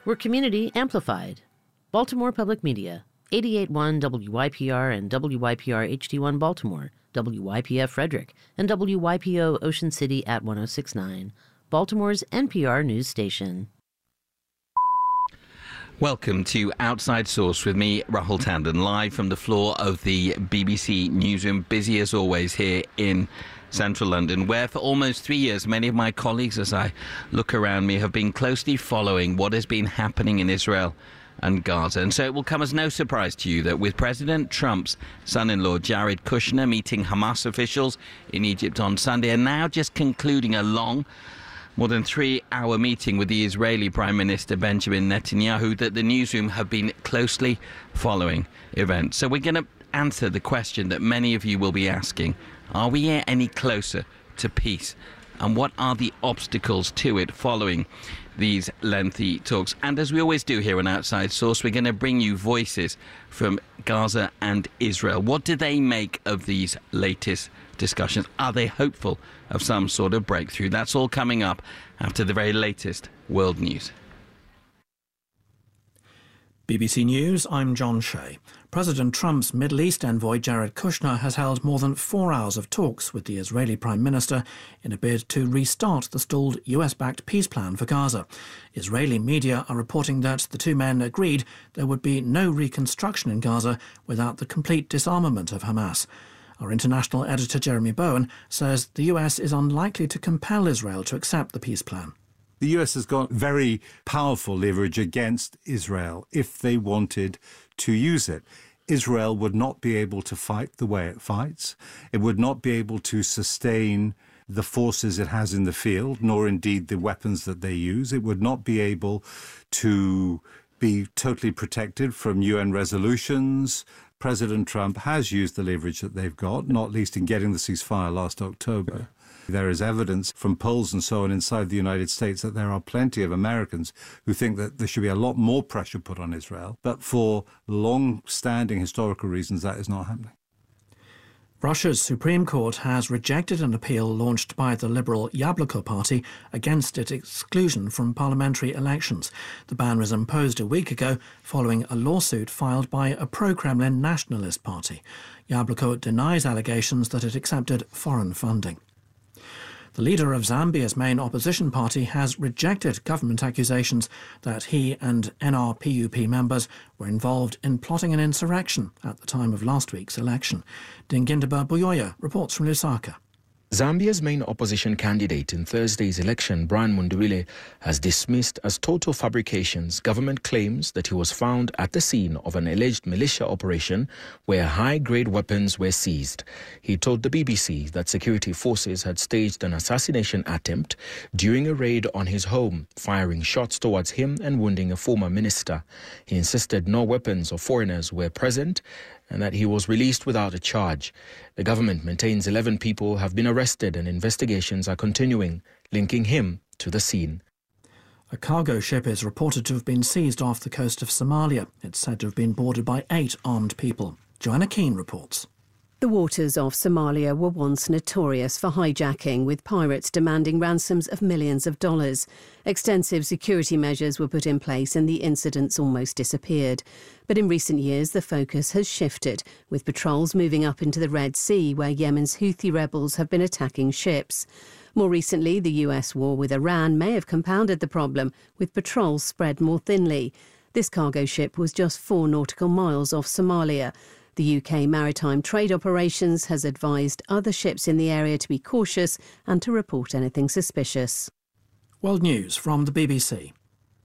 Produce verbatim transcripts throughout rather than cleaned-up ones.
We're community amplified. Baltimore Public Media, eighty-eight point one W Y P R and W Y P R H D one Baltimore, W Y P F Frederick, and W Y P O Ocean City at one oh six point nine, Baltimore's N P R news station. Welcome to Outside Source with me, Rahul Tandon, live from the floor of the B B C newsroom, busy as always here in central London, where for almost three years many of my colleagues, as I look around me, have been closely following what has been happening in Israel and Gaza. And so it will come as no surprise to you that with President Trump's son-in-law Jared Kushner meeting Hamas officials in Egypt on Sunday and now just concluding a long, more than three-hour meeting with the Israeli Prime Minister Benjamin Netanyahu, that the newsroom have been closely following events. So we're going to answer the question that many of you will be asking. Are we any closer to peace? And what are the obstacles to it following these lengthy talks? And as we always do here on Outside Source, we're going to bring you voices from Gaza and Israel. What do they make of these latest discussions? Are they hopeful of some sort of breakthrough? That's all coming up after the very latest world news. B B C News, I'm John Shea. President Trump's Middle East envoy Jared Kushner has held more than four hours of talks with the Israeli Prime Minister in a bid to restart the stalled U S-backed peace plan for Gaza. Israeli media are reporting that the two men agreed there would be no reconstruction in Gaza without the complete disarmament of Hamas. Our international editor Jeremy Bowen says the U S is unlikely to compel Israel to accept the peace plan. The U S has got very powerful leverage against Israel if they wanted to use it. Israel would not be able to fight the way it fights. It would not be able to sustain the forces it has in the field, nor indeed the weapons that they use. It would not be able to be totally protected from U N resolutions. President Trump has used the leverage that they've got, not least in getting the ceasefire last October. There is evidence from polls and so on inside the United States that there are plenty of Americans who think that there should be a lot more pressure put on Israel. But for long-standing historical reasons, that is not happening. Russia's Supreme Court has rejected an appeal launched by the Liberal Yabloko Party against its exclusion from parliamentary elections. The ban was imposed a week ago following a lawsuit filed by a pro-Kremlin nationalist party. Yabloko denies allegations that it accepted foreign funding. The leader of Zambia's main opposition party has rejected government accusations that he and N R P U P members were involved in plotting an insurrection at the time of last week's election. Dingindaba Buyoya reports from Lusaka. Zambia's main opposition candidate in Thursday's election, Brian Mundubile, has dismissed as total fabrications government claims that he was found at the scene of an alleged militia operation where high-grade weapons were seized. He told the B B C that security forces had staged an assassination attempt during a raid on his home, firing shots towards him and wounding a former minister. He insisted no weapons or foreigners were present and that he was released without a charge. The government maintains eleven people have been arrested and investigations are continuing, linking him to the scene. A cargo ship is reported to have been seized off the coast of Somalia. It's said to have been boarded by eight armed people. Joanna Keane reports. The waters off Somalia were once notorious for hijacking, with pirates demanding ransoms of millions of dollars. Extensive security measures were put in place and the incidents almost disappeared. But in recent years, the focus has shifted, with patrols moving up into the Red Sea, where Yemen's Houthi rebels have been attacking ships. More recently, the U S war with Iran may have compounded the problem, with patrols spread more thinly. This cargo ship was just four nautical miles off Somalia. The U K Maritime Trade Operations has advised other ships in the area to be cautious and to report anything suspicious. World News from the B B C.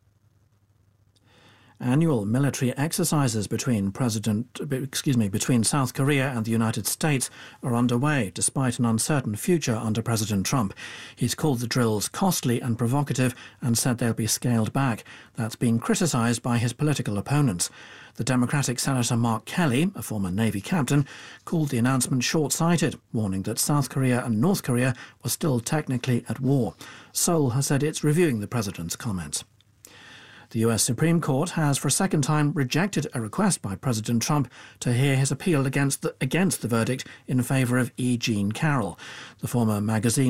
Annual military exercises between President, excuse me, between South Korea and the United States are underway, despite an uncertain future under President Trump. He's called the drills costly and provocative and said they'll be scaled back. That's been criticised by his political opponents. The Democratic Senator Mark Kelly, a former Navy captain, called the announcement short-sighted, warning that South Korea and North Korea were still technically at war. Seoul has said it's reviewing the president's comments. The U S Supreme Court has for a second time rejected a request by President Trump to hear his appeal against the, against the verdict in favour of E. Jean Carroll. The former magazine